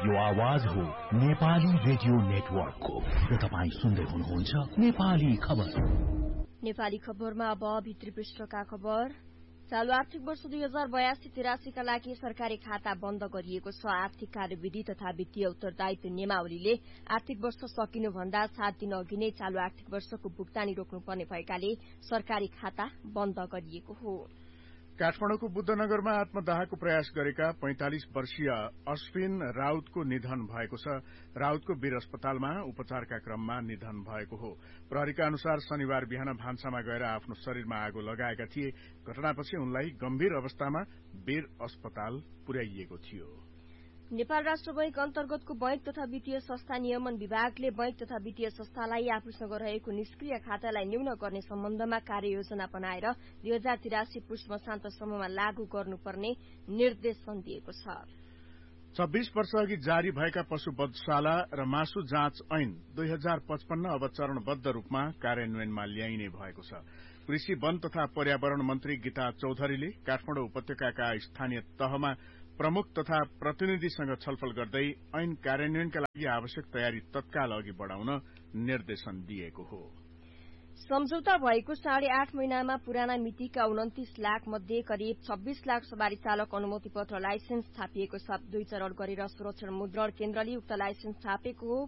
यो आवाज हो नेपाली रेडियो नेटवर्कको र तपाईँ सुन्दै हुनुहुन्छ नेपाली खबर। नेपाली खबरमा अब भित्री पृष्ठका खबर। चालू आर्थिक वर्ष 2082-83 का लागि सरकारी खाता बन्द गरिएको छ। आर्थिक कार्यविधि तथा वित्तीय उत्तरदायित्व नियमावलीले आर्थिक वर्ष सकिनुभन्दा 7 दिन अघि नै चालू आर्थिक वर्षको भुक्तानी रोक्नुपर्ने भएकाले सरकारी खाता बन्द गरिएको हो। काठमाडौँको बुद्धनगरमा आत्मदाहको प्रयास गरेका 45 वर्षीय अश्विन राउतको निधन भएको छ। राउतको वीर अस्पतालमा उपचारका क्रममा निधन भएको हो। प्रहरीका अनुसार शनिबार बिहान भान्सामा गएर आफ्नो शरीरमा आगो लगाएका थिए। घटनापछि उनलाई गम्भीर अवस्थामा वीर अस्पताल पुर्याइएको थियो। नेपाल राष्ट्र बैंक अन्तर्गतको बैंक तथा वित्तीय संस्था नियमन विभागले बैंक तथा वित्तीय संस्थालाई आफूसँग रहेको निष्क्रिय खातालाई न्यून गर्ने सम्बन्धमा कार्ययोजना बनाएर 2083 पुष मसान्तसम्ममा लागू गर्नुपर्ने निर्देशन दिएको छ। 26 वर्ष अघि जारी भएका पशु वधशाला र मासु जाँच ऐन 2055 अब चरणबद्ध रूपमा कार्यान्वयनमा ल्याइने भएको छ। कृषि वन तथा पर्यावरण मन्त्री गीता चौधरीले काठमाडौँ उपत्यकाका स्थानीय तहमा प्रमुख तथा प्रतिनिधिसँग छलफल गर्दै ऐन कार्यान्वयनका लागि आवश्यक तयारी तत्काल अघि बढ़ाउन निर्देशन दिएको हो। सम्झौता भएको 8.5 महिनामा पुराना मितिका 29 लाख मध्ये करिब 26 लाख सवारी चालक अनुमति पत्र लाइसेन्स छापिएको छ। 2 चरण गरेर सुरक्षण मुद्रण केन्द्रले उक्त लाइसेन्स छापेको हो।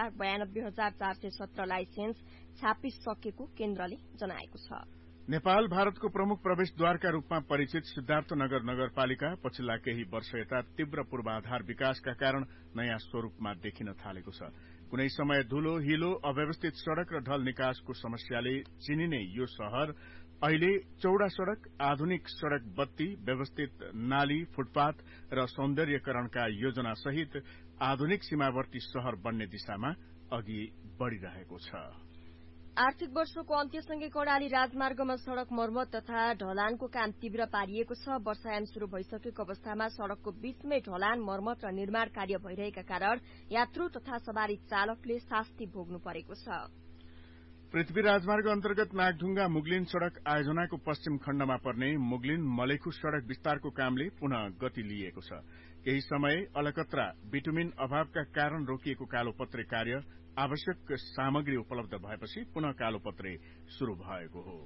25,92,417 लाइसेन्स छापिसकेको केन्द्रले जनाएको छ। नेपाल भारतको प्रमुख प्रवेशद्वारका रूपमा परिचित सिद्धार्थनगर नगरपालिका पछिल्ला केही वर्ष यता तीव्र पूर्वाधार विकासका कारण नयाँ स्वरूपमा देखिन थालेको छ। कुनै समय धूलो, हिलो, अव्यवस्थित सड़क र ढल निकासको समस्याले चिनिने यो शहर अहिले चौड़ा सड़क, आधुनिक सड़क बत्ती, व्यवस्थित नाली, फुटपाथ र सौन्दर्यकरणका योजना सहित आधुनिक सीमावर्ती शहर बन्ने दिशामा अघि बढ़िरहेको छ। आर्थिक वर्षको अन्त्यसँगै कर्णाली राजमार्गमा सड़क मर्मत तथा ढलानको काम तीव्र पारिएको छ। वर्षायाम शुरू भइसकेको अवस्थामा सड़कको बीचमै ढलान, मर्मत र निर्माण कार्य भइरहेका कारण यात्रु तथा सवारी चालकले शास्ति भोग्नु परेको छ। पृथ्वी राजमार्ग अन्तर्गत नागढुंगा मुगलिन सड़क आयोजनाको पश्चिम खण्डमा पर्ने मुगलिन मलेखु सड़क विस्तारको कामले पुनः गति लिएको छ। केही समय अलकत्रा बिटुमिन अभावका कारण रोकिएको कालोपत्रे कार्य आवश्यक सामग्री उपलब्ध भएपछि पुनः कालोपत्रे शुरू भएको हो।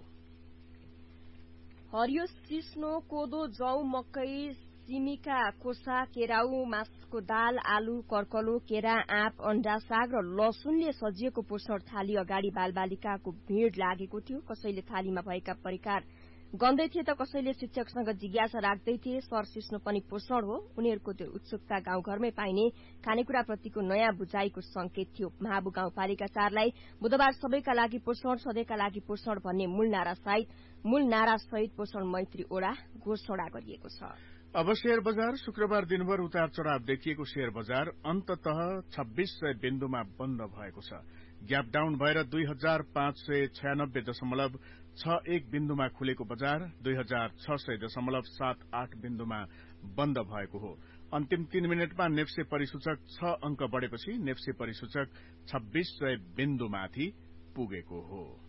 हरियो सिस्नो, कोदो, जौ, मकै, सिमीका कोसा, केराउ, मासको दाल, आलु, कर्कलो, केरा, आँप, अण्डा, साग र लसुनले सजिएको पोषण थाली अगाडि बालबालिकाको भीड़ लागेको थियो। कसैले थालीमा भएका परिकार गन्दै थिए त कसैले शिक्षकसँग जिज्ञासा राख्दै थिए। सर सिस्नो पनि पोषण हो। उनीहरूको त्यो उत्सुकता गाउँघरमै पाइने खानेकुराप्रतिको नयाँ बुझाइको संकेत थियो। महाबु गाउँपालिका 4लाई बुधबार सबैका लागि पोषण, सधैँका लागि पोषण भन्ने मूल नारा सहित पोषण मैत्री ओडा घोषणा गरिएको छ। अब शेयर बजार शुक्रबार दिनभर उतार चढ़ाव देखिएको शेयर बजार अन्ततः 2600 बिन्दुमा बन्द भएको छ। ग्याप डाउन भएर 2596.61 बिन्दुमा खुलेको बजार 2600.78 बिन्दुमा बन्द भएको हो। अन्तिम 3 मिनटमा नेप्से परिसूचक 6 अंक बढ़ेपछि नेप्से परिसूचक 2600 बिन्दुमाथि पुगेको हो।